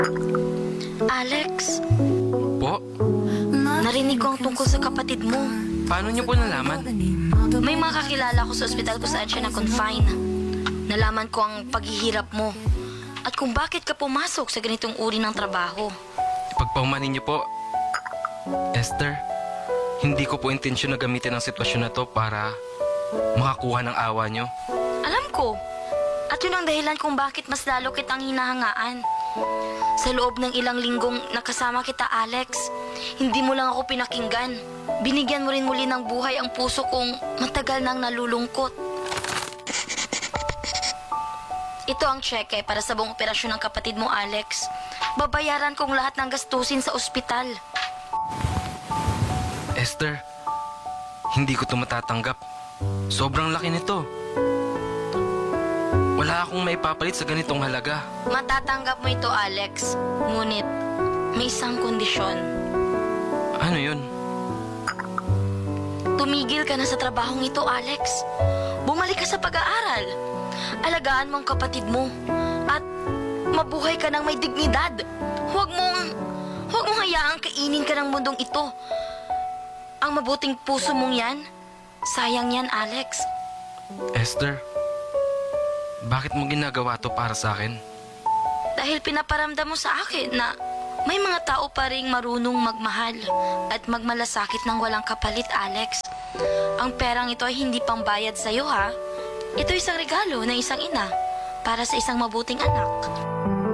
Alex, Po? narinig ko ang tungkol sa kapatid mo. Paano niyo po nalaman? May mga kakilala ko sa ospital kung saan siya na-confine. Nalaman ko ang paghihirap mo at kung bakit ka pumasok sa ganitong uri ng trabaho. Ipagpaumanin niyo po. Esther, hindi ko po intensyon na gamitin ang sitwasyon na to para makakuha ng awa niyo. Alam ko. At yun ang dahilan kung bakit mas lalo kitang hinahangaan. Sa loob ng ilang linggong nakasama kita, Alex, hindi mo lang ako pinakinggan. Binigyan mo rin muli ng buhay ang puso kong matagal nang nalulungkot. Ito ang tseke para sa buong operasyon ng kapatid mo, Alex. Babayaran kong lahat ng gastusin sa ospital. Esther, hindi ko to matatanggap. Sobrang laki nito. Wala akong maipapalit sa ganitong halaga. Matatanggap mo ito, Alex. Ngunit, may isang kondisyon. Ano yun? Tumigil ka na sa trabahong ito, Alex. Bumalik ka sa pag-aaral. Alagaan mo ang kapatid mo. At mabuhay ka ng may dignidad. Huwag mong hayaang kainin ka ng mundong ito. Ang mabuting puso mong yan, sayang yan, Alex. Esther, bakit mo ginagawa to para sa akin? Dahil pinaparamdam mo sa akin na may mga tao pa ring marunong magmahal at magmalasakit ng walang kapalit, Alex. Ang perang ito ay hindi pambayad sa'yo, ha? Ito isang regalo ng isang ina para sa isang mabuting anak.